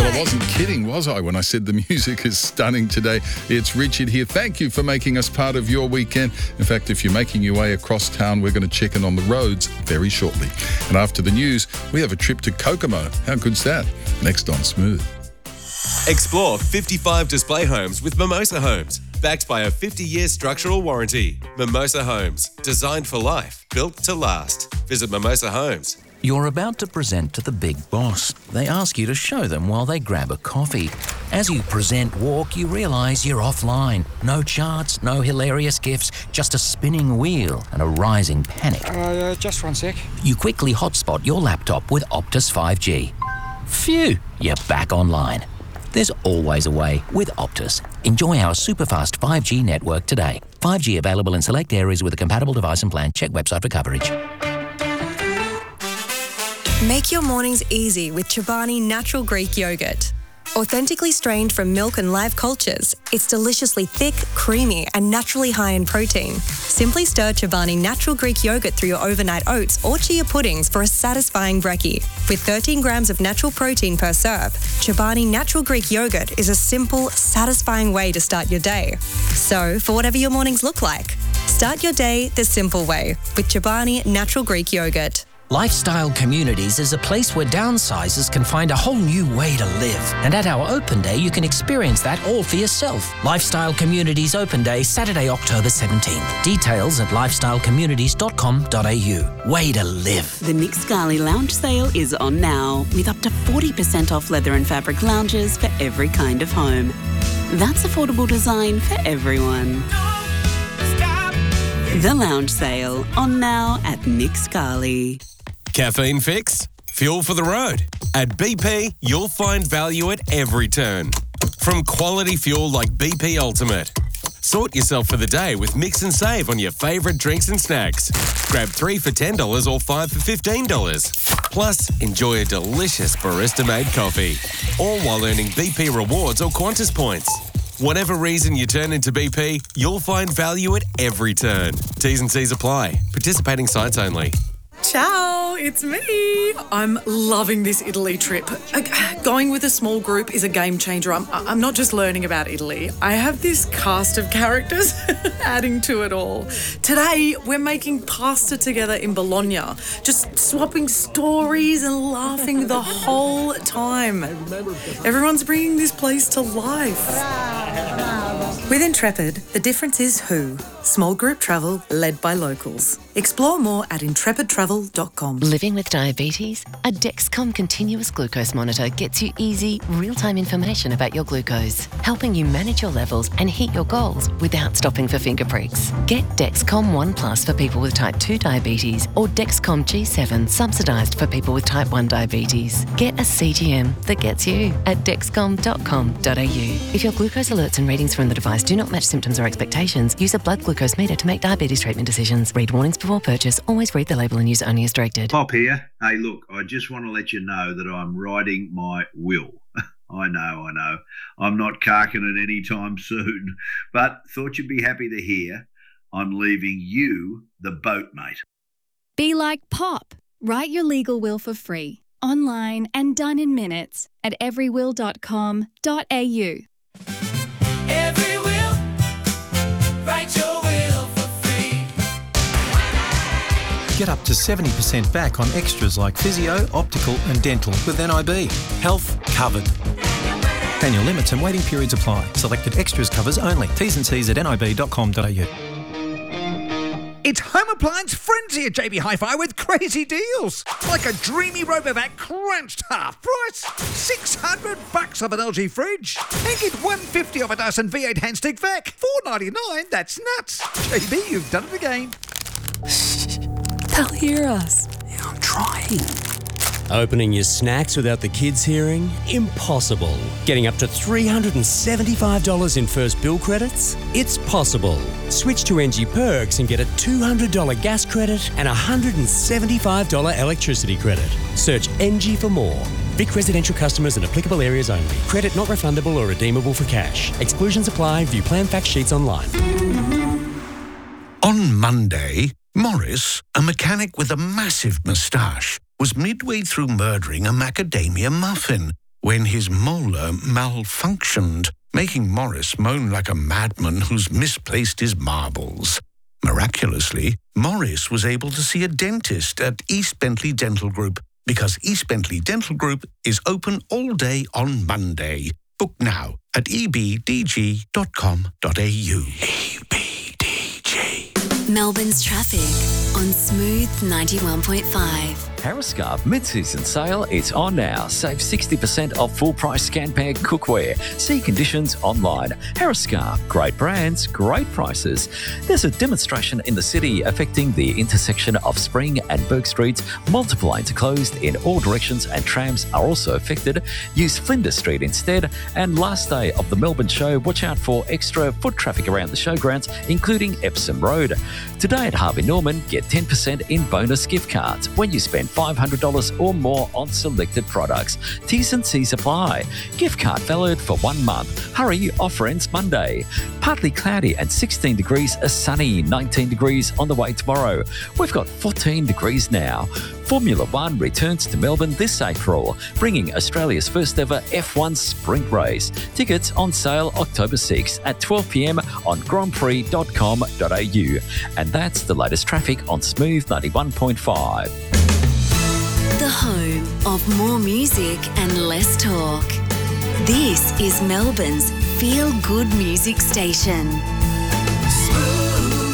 Well, I wasn't kidding, was I, when I said the music is stunning today? It's Richard here. Thank you for making us part of your weekend. In fact, if you're making your way across town, we're going to check in on the roads very shortly. And after the news, we have a trip to Kokomo. How good's that? Next on Smooth. Explore 55 display homes with Mimosa Homes. Backed by a 50-year structural warranty. Mimosa Homes. Designed for life. Built to last. Visit Mimosa Homes. You're about to present to the big boss. They ask you to show them while they grab a coffee. As you present walk, you realise you're offline. No charts, no hilarious gifs, just a spinning wheel and a rising panic. Just 1 sec. You quickly hotspot your laptop with Optus 5G. Phew, you're back online. There's always a way with Optus. Enjoy our superfast 5G network today. 5G available in select areas with a compatible device and plan. Check website for coverage. Make your mornings easy with Chobani Natural Greek Yogurt. Authentically strained from milk and live cultures, it's deliciously thick, creamy, and naturally high in protein. Simply stir Chobani Natural Greek Yogurt through your overnight oats or chia puddings for a satisfying brekkie. With 13 grams of natural protein per serve, Chobani Natural Greek Yogurt is a simple, satisfying way to start your day. So, for whatever your mornings look like, start your day the simple way with Chobani Natural Greek Yogurt. Lifestyle Communities is a place where downsizers can find a whole new way to live. And at our open day, you can experience that all for yourself. Lifestyle Communities Open Day, Saturday, October 17th. Details at lifestylecommunities.com.au. Way to live. The Nick Scali Lounge Sale is on now, with up to 40% off leather and fabric lounges for every kind of home. That's affordable design for everyone. The Lounge Sale, on now at Nick Scali. Caffeine fix? Fuel for the road. At BP, you'll find value at every turn. From quality fuel like BP Ultimate. Sort yourself for the day with Mix and Save on your favourite drinks and snacks. Grab 3 for $10 or 5 for $15. Plus, enjoy a delicious barista-made coffee. All while earning BP rewards or Qantas points. Whatever reason you turn into BP, you'll find value at every turn. T's and C's apply. Participating sites only. Ciao, it's me. I'm loving this Italy trip. Going with a small group is a game changer. I'm not just learning about Italy. I have this cast of characters adding to it all. Today, we're making pasta together in Bologna, just swapping stories and laughing the whole time. Everyone's bringing this place to life. With Intrepid, the difference is who. Small group travel led by locals. Explore more at intrepidtravel.com. Living with diabetes? A Dexcom continuous glucose monitor gets you easy, real-time information about your glucose, helping you manage your levels and hit your goals without stopping for finger pricks. Get Dexcom One Plus for people with type 2 diabetes or Dexcom G7 subsidised for people with type 1 diabetes. Get a CGM that gets you at dexcom.com.au. If your glucose alerts and readings from the device do not match symptoms or expectations, use a blood glucose meter to make diabetes treatment decisions. Read warnings before purchase. Always read the label and use only as directed. Pop here. Hey, look, I just want to let you know that I'm writing my will. I know. I'm not carking it anytime soon, but thought you'd be happy to hear I'm leaving you the boat, mate. Be like Pop. Write your legal will for free, online and done in minutes at everywill.com.au. Every will, write your will for free. Get up to 70% back on extras like physio, optical and dental with NIB. Health covered. Annual limits and waiting periods apply. Selected extras covers only. T's and C's at nib.com.au. It's Home Appliance Frenzy at JB Hi-Fi with crazy deals. Like a dreamy RoboVac crunched half price. $600 off an LG fridge. And get $150 off a Dyson V8 handstick vac. $4.99, that's nuts. JB, you've done it again. They'll hear us. Yeah, I'm trying. Opening your snacks without the kids hearing? Impossible. Getting up to $375 in first bill credits? It's possible. Switch to NG Perks and get a $200 gas credit and a $175 electricity credit. Search NG for more. Vic residential customers and applicable areas only. Credit not refundable or redeemable for cash. Exclusions apply. View plan fact sheets online. On Monday, Morris, a mechanic with a massive moustache, was midway through murdering a macadamia muffin when his molar malfunctioned, making Morris moan like a madman who's misplaced his marbles. Miraculously, Morris was able to see a dentist at East Bentley Dental Group because East Bentley Dental Group is open all day on Monday. Book now at ebdg.com.au. Melbourne's traffic on Smooth 91.5. Harriscarve mid-season sale is on now. Save 60% off full-price scan-bag cookware. See conditions online. Harriscarve, great brands, great prices. There's a demonstration in the city affecting the intersection of Spring and Bourke Streets. Multiple lanes are closed in all directions and trams are also affected. Use Flinders Street instead. And last day of the Melbourne show, watch out for extra foot traffic around the showgrounds, including Epsom Road. Today at Harvey Norman, get 10% in bonus gift cards when you spend $500 or more on selected products. T's and C's apply. Gift card valid for 1 month. Hurry, offer ends Monday. Partly cloudy and 16 degrees, a sunny 19 degrees on the way tomorrow. We've got 14 degrees now. Formula One returns to Melbourne this April, bringing Australia's first ever F1 sprint race. Tickets on sale October 6 at 12 p.m. on grandprix.com.au. And that's the latest traffic on Smooth 91.5. The home of more music and less talk. This is Melbourne's feel-good music station. Smooth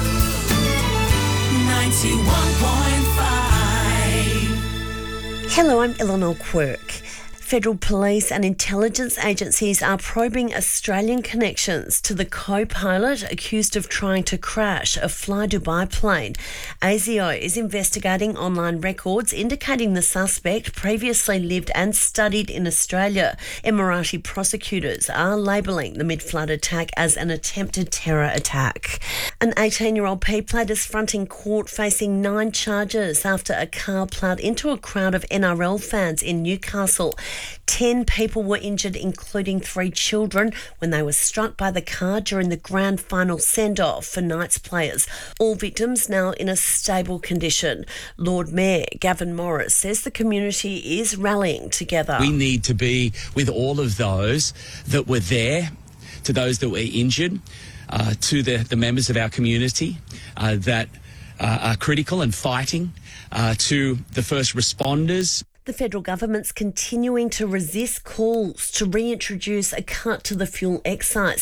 91.5. Hello, I'm Eleanor Quirk. Federal police and intelligence agencies are probing Australian connections to the co-pilot accused of trying to crash a Fly Dubai plane. ASIO is investigating online records indicating the suspect previously lived and studied in Australia. Emirati prosecutors are labelling the mid-flood attack as an attempted terror attack. An 18-year-old P-plate is fronting court facing 9 charges after a car ploughed into a crowd of NRL fans in Newcastle. 10 people were injured, including 3 children, when they were struck by the car during the grand final send-off for Knights players. All victims now in a stable condition. Lord Mayor Gavin Morris says the community is rallying together. We need to be with all of those that were there, to those that were injured, to the members of our community that are critical and fighting, to the first responders. The federal government's continuing to resist calls to reintroduce a cut to the fuel excise.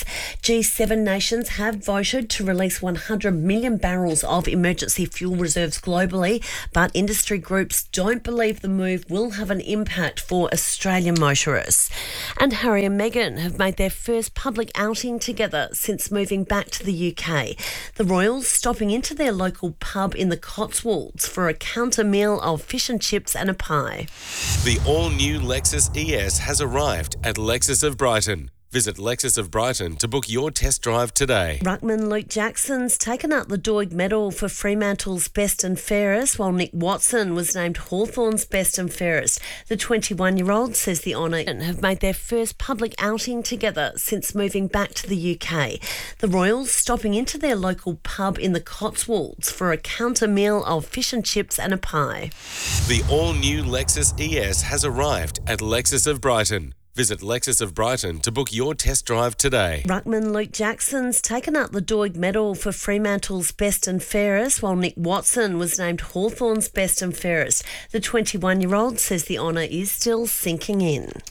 G7 nations have voted to release 100 million barrels of emergency fuel reserves globally, but industry groups don't believe the move will have an impact for Australian motorists. And Harry and Meghan have made their first public outing together since moving back to the UK. The royals stopping into their local pub in the Cotswolds for a counter meal of fish and chips and a pie. The all-new Lexus ES has arrived at Lexus of Brighton. Visit Lexus of Brighton to book your test drive today. Ruckman Luke Jackson's taken up the Doig Medal for Fremantle's Best and Fairest, while Nick Watson was named Hawthorn's Best and Fairest. The 21-year-old says the honour have made their first public outing together since moving back to the UK. The royals stopping into their local pub in the Cotswolds for a counter meal of fish and chips and a pie. The all-new Lexus ES has arrived at Lexus of Brighton. Visit Lexus of Brighton to book your test drive today. Ruckman Luke Jackson's taken up the Doig Medal for Fremantle's Best and Fairest, while Nick Watson was named Hawthorn's Best and Fairest. The 21-year-old says the honour is still sinking in.